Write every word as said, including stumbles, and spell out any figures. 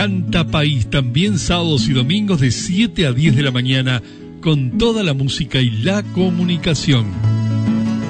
Canta País, también sábados y domingos de siete a diez de la mañana, con toda la música y la comunicación.